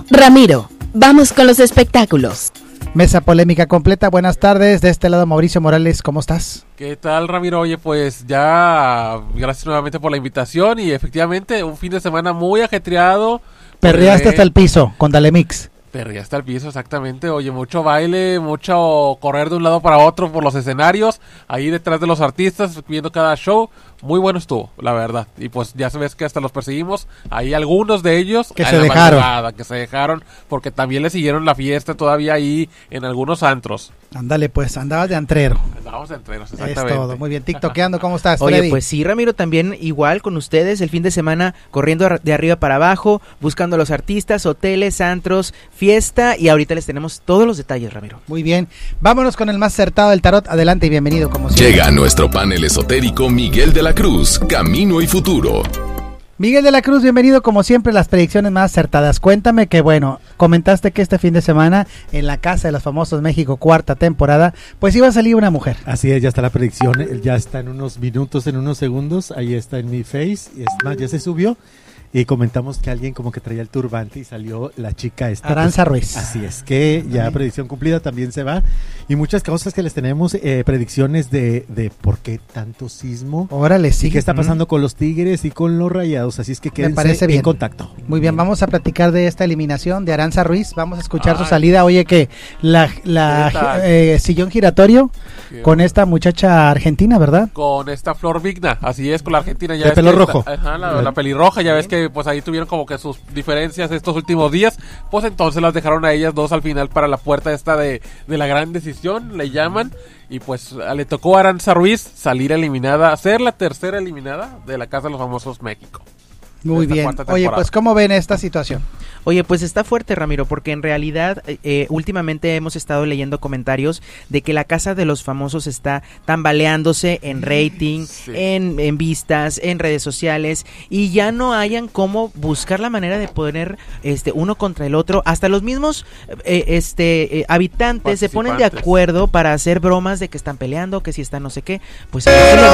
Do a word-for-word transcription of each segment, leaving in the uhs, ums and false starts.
Ramiro, vamos con los espectáculos. Mesa polémica completa, buenas tardes, de este lado Mauricio Morales, ¿cómo estás? ¿Qué tal, Ramiro? Oye, pues ya, gracias nuevamente por la invitación y efectivamente un fin de semana muy ajetreado. Perreaste hasta el piso con Dale Mix. Perreaste al piso, exactamente. Oye, mucho baile, mucho correr de un lado para otro por los escenarios, ahí detrás de los artistas, viendo cada show. Muy bueno estuvo, la verdad. Y pues ya sabes que hasta los perseguimos. Hay algunos de ellos que se dejaron. Que se dejaron porque también le siguieron la fiesta todavía ahí en algunos antros. Ándale, pues, andabas de antrero. Andábamos de antreros, exactamente. Es todo, muy bien. TikTokeando, ¿cómo estás, Oye, Freddy? pues sí, Ramiro, también igual con ustedes, el fin de semana corriendo de arriba para abajo, buscando a los artistas, hoteles, antros, fiesta, y ahorita les tenemos todos los detalles, Ramiro. Muy bien, vámonos con el más acertado del tarot. Adelante y bienvenido, como siempre. Llega a nuestro panel esotérico Miguel de la Cruz, Camino y Futuro. Miguel de la Cruz, bienvenido como siempre, las predicciones más acertadas. Cuéntame que, bueno, comentaste que este fin de semana en la Casa de los Famosos México, cuarta temporada, pues iba a salir una mujer. Así es, ya está la predicción, ya está en unos minutos, en unos segundos, ahí está en mi face, y es más, ya se subió. Y comentamos que alguien como que traía el turbante y salió la chica esta. Aranza pues, Ruiz. Así es, que ya predicción cumplida también se va. Y muchas cosas que les tenemos, eh, predicciones de, de por qué tanto sismo. Órale, sí. Y qué está pasando mm. con los Tigres y con los Rayados. Así es que quédense Me parece bien. en contacto. Muy bien, vamos a platicar de esta eliminación de Aranza Ruiz. Vamos a escuchar Ay. su salida. Oye, que la, la eh, sillón giratorio ¿Qué? con esta muchacha argentina, ¿verdad? Con esta Flor Vigna, así es, con la argentina. Ya de pelo rojo. Esta, ajá, la, la pelirroja, ya ves que pues ahí tuvieron como que sus diferencias estos últimos días, pues entonces las dejaron a ellas dos al final para la puerta esta de, de la gran decisión, le llaman, y pues le tocó a Aranza Ruiz salir eliminada, ser la tercera eliminada de la Casa de los Famosos México. Muy bien. Oye, pues ¿cómo ven esta situación? Oye, pues está fuerte, Ramiro, porque en realidad eh, últimamente hemos estado leyendo comentarios de que la Casa de los Famosos está tambaleándose en rating, sí. en, en vistas, en redes sociales, y ya no hayan cómo buscar la manera de poner este uno contra el otro. Hasta los mismos eh, este eh, habitantes se ponen de acuerdo para hacer bromas de que están peleando, que si están no sé qué. Pues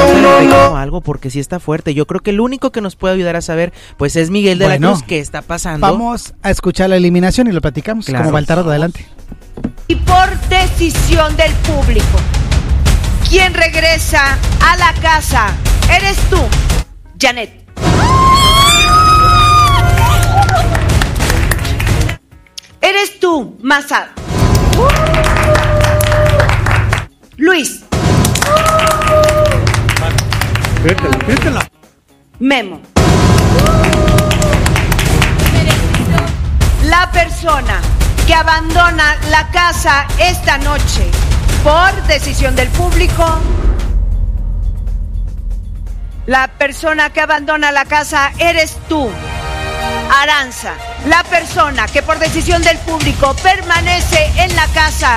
no, algo porque sí está fuerte. Yo creo que el único que nos puede ayudar a saber pues es Miguel de bueno, la Cruz. ¿Qué está pasando? Vamos a escuchar la eliminación y lo platicamos. Claro. Como va el tarot, adelante. Y por decisión del público, ¿quién regresa a la casa? Eres tú, Janet. Eres tú, Mazad. Luis. Vértela, vértela. Memo. La persona que abandona la casa esta noche por decisión del público. La persona que abandona la casa eres tú, Aranza. La persona que por decisión del público permanece en la casa.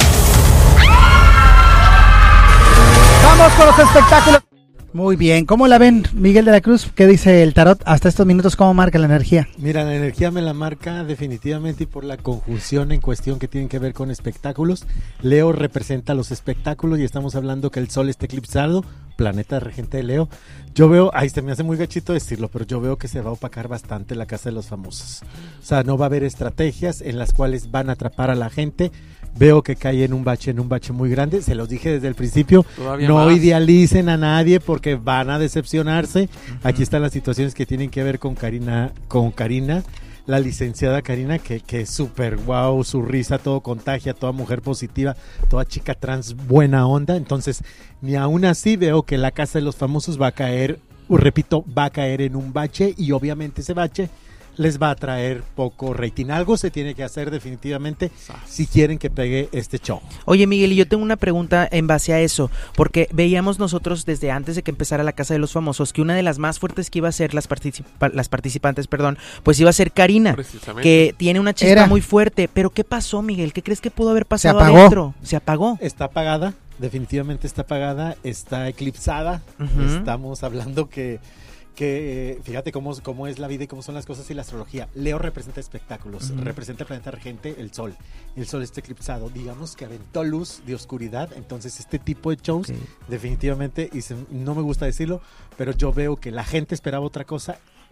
Vamos con los espectáculos. Muy bien, ¿cómo la ven, Miguel de la Cruz? ¿Qué dice el tarot hasta estos minutos? ¿Cómo marca la energía? Mira, la energía me la marca definitivamente y por la conjunción en cuestión que tienen que ver con espectáculos. Leo representa los espectáculos y estamos hablando que el sol está eclipsado, planeta regente de Leo. Yo veo, ahí se me hace muy gachito decirlo, pero yo veo que se va a opacar bastante la Casa de los Famosos. O sea, no va a haber estrategias en las cuales van a atrapar a la gente. Veo que cae en un bache, en un bache muy grande. Se los dije desde el principio, Todavía no más. idealicen a nadie porque van a decepcionarse. Uh-huh. Aquí están las situaciones que tienen que ver con Karina, con Karina, la licenciada Karina, que, que es súper wow, su risa todo contagia, toda mujer positiva, toda chica trans buena onda. Entonces, ni aún así veo que la Casa de los Famosos va a caer, repito, va a caer en un bache y obviamente ese bache les va a traer poco rating. Algo se tiene que hacer definitivamente si quieren que pegue este show. Oye, Miguel, y yo tengo una pregunta en base a eso, porque veíamos nosotros desde antes de que empezara la Casa de los Famosos que una de las más fuertes que iba a ser las, participa- las participantes, perdón, pues iba a ser Karina, que tiene una chispa Era. muy fuerte. Pero ¿qué pasó, Miguel? ¿Qué crees que pudo haber pasado Se apagó. adentro? Se apagó. Está apagada, definitivamente está apagada, está eclipsada. Uh-huh. Estamos hablando que que fíjate cómo, cómo es la vida y cómo son las cosas y la astrología. Leo representa espectáculos, uh-huh. representa el planeta regente, el sol. El sol está eclipsado, digamos que aventó luz de oscuridad, entonces este tipo de shows okay. definitivamente, y se, no me gusta decirlo, pero yo veo que la gente esperaba otra cosa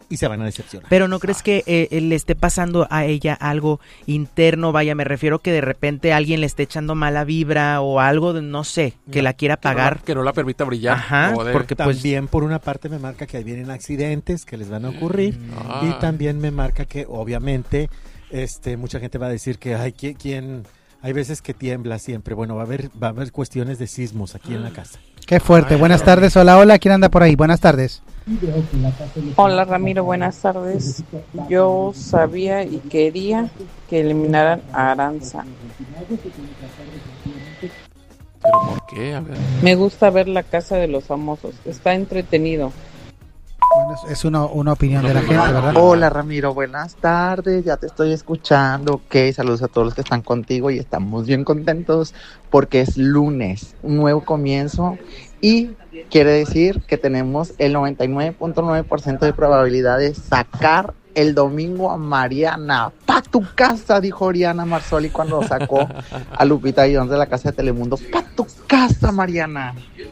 y se van a decepcionar. Pero ¿no crees que eh, le esté pasando a ella algo interno? Vaya, me refiero que de repente alguien le esté echando mala vibra o algo, de, no sé, que no, la quiera pagar. Que no, que no la permita brillar. Ajá, como debe. porque pues... También por una parte me marca que ahí vienen accidentes que les van a ocurrir Ah. y también me marca que obviamente este mucha gente va a decir que hay quien, quien hay veces que tiembla siempre. Bueno, va a haber va a haber cuestiones de sismos aquí en la casa. Qué fuerte. Buenas tardes. Hola, hola. ¿Quién anda por ahí? Buenas tardes. Hola Ramiro, buenas tardes. Yo sabía y quería que eliminaran a Aranza. ¿Pero por qué? A ver. Me gusta ver La Casa de los Famosos, está entretenido. Bueno, es una, una opinión de la gente, ¿verdad? Hola Ramiro, buenas tardes, ya te estoy escuchando. Ok, saludos a todos los que están contigo y estamos bien contentos porque es lunes, un nuevo comienzo y quiere decir que tenemos el noventa y nueve punto nueve por ciento de probabilidad de sacar el domingo a Mariana. ¡Pa' tu casa! Dijo Oriana Marzoli cuando sacó a Lupita Jones de la casa de Telemundo. ¡Pa' tu casa, Mariana!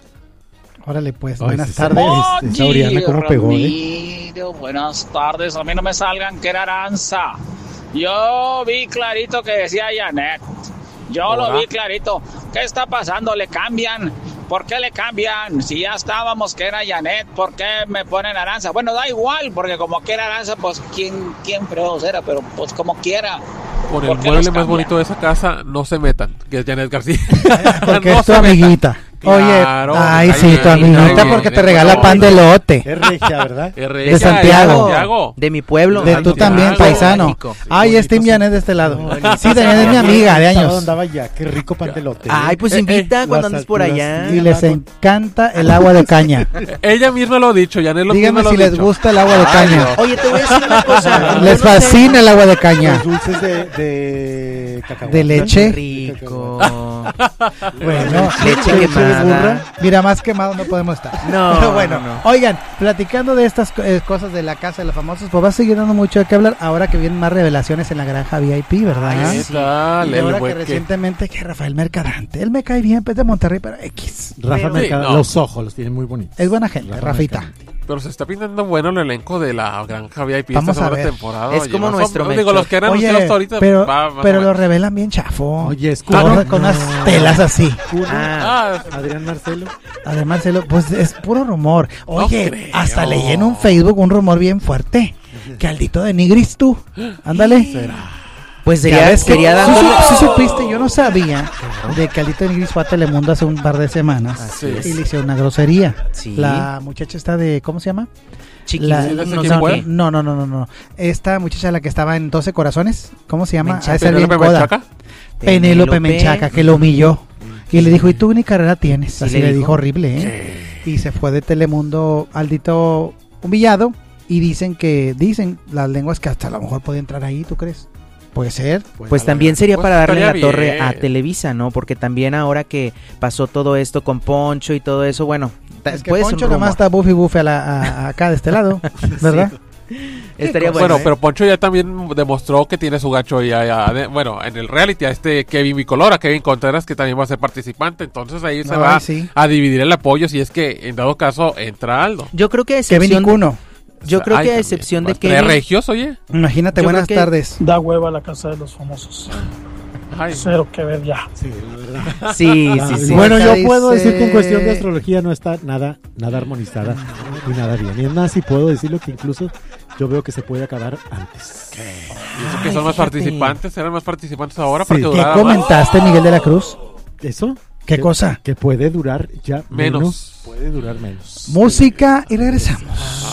Órale, pues, Ay, buenas sí, tardes. sí. Esa Oriana cómo pegó, Ramiro, buenas tardes. A mí no me salgan que era Aranza. Yo vi clarito que decía Janet. Yo Hola. lo vi clarito. ¿Qué está pasando? ¿Le cambian? ¿Por qué le cambian? Si ya estábamos que era Janet, ¿por qué me ponen Aranza? Bueno, da igual, porque como quiera Aranza, pues quién, quién fregados era, pero pues como quiera. Con el ¿Por qué mueble los más cambian? bonito de esa casa, no se metan, que es Janet García. Porque No es tu se metan. amiguita. Claro, Oye, ay, ahí sí, viene, tu ahí amiguita viene, porque te de regala todo. pan de lote. Es regia, ¿verdad? Es De regia, Santiago. Santiago. De mi pueblo. De Ay, tú también, Santiago. paisano. México. Ay, es Tim Janet de este lado. Sí, Janet es mi amiga de años. Andaba ya, qué rico pan de lote. Ay, pues Eh, invita eh, cuando las andes por alturas, allá. Y les encanta el agua de caña. Ella misma lo ha dicho, Janet lo Díganme misma lo si ha les dicho. gusta el agua de Ay, caña. Dios. Oye, te voy a decir una cosa. Les Yo no sé- fascina el agua de caña. Los dulces de, de cacahuate. De leche. Rico. Bueno, Leche de quemada. burra. Mira, más quemado no podemos estar. No, Pero bueno, no, no. oigan, platicando de estas eh, cosas de la casa de los famosos, pues va a seguir dando mucho de qué hablar ahora que vienen más revelaciones en la granja V I P, ¿verdad? Ay, ¿qué tal? Y El ahora que güey que- recientemente que Rafael Mercadante, él me cae bien, pues de Monterrey, pero X. Rafa Pero- Mercado, Sí, no. los ojos los tiene muy bonitos. Es buena gente, Rafa Rafita. Mercadante. Pero se está pintando bueno el elenco de la granja V I P Vamos esta a segunda ver. temporada. Es oye, como no son- nuestro Digo, Melchor. los que eran Oye, anunciados ahorita. pero, va, más pero o lo menos. revelan bien chafo. Oye, es con, curro. con unas No. telas así. Ah, Ah, Adrián Marcelo. Además, se lo- pues es puro rumor. Oye, creo. hasta leí en un Facebook un rumor bien fuerte. Que Aldito de Nigris tú. Ándale. pues Ya sería, ves que- sería sí, dándole... sí, sí supiste, yo no sabía de que Aldito de Nigris fue a Telemundo hace un par de semanas. Así es. Y le hicieron una grosería. Sí. La muchacha está de, ¿cómo se llama? Chiquis, La- ¿Sí, de no quién sé fue? qué. no, no, no, no, no. Esta muchacha la que estaba en doce corazones, ¿cómo se llama? Menchaca. Ha de ser bien Penélope coda. Menchaca. Penélope Penélope. Menchaca, que lo humilló. Y le dijo, ¿y tú ni carrera tienes? Sí, Así le le dijo dijo. horrible, ¿eh? Y se fue de Telemundo Aldito humillado. Y dicen que, dicen las lenguas que hasta a lo mejor puede entrar ahí, ¿tú crees? Puede ser. Pues también sería Pues para darle la estaría torre bien. a Televisa, ¿no? Porque también ahora que pasó todo esto con Poncho y todo eso, bueno, ta- Es que puede ser Poncho un nomás rumor. está buffy buffy a la, a- a acá de este lado, ¿verdad? Estaría Bueno, bueno, ¿eh? pero Poncho ya también demostró que tiene su gacho ya, ya de- bueno, en el reality a este Kevin Bicolor, a Kevin Contreras, que también va a ser participante, entonces ahí se Ay, va sí. a dividir el apoyo si es que en dado caso entra Aldo. Yo creo que a Kevin y excepción de, Cuno. yo creo Ay, que a también. excepción de ¿Vas a traer Kevin, regios, oye? Imagínate, Yo buenas creo que- tardes. Da hueva la casa de los famosos. Ay. Cero que ver ya. Sí, es verdad. sí, sí, Ah, sí. Bueno, yo Dice- puedo decir que en cuestión de astrología no está nada, nada armonizada y nada bien. Y es más, si puedo decirlo que incluso yo veo que se puede acabar antes. Y eso que Ay, son más fíjate. participantes, eran más participantes ahora Sí. para que ¿Qué ¿Qué durara más. comentaste, Miguel de la Cruz? ¿Eso? ¿Qué que- cosa? Que puede durar ya Menos. menos. Puede durar menos. Música y regresamos.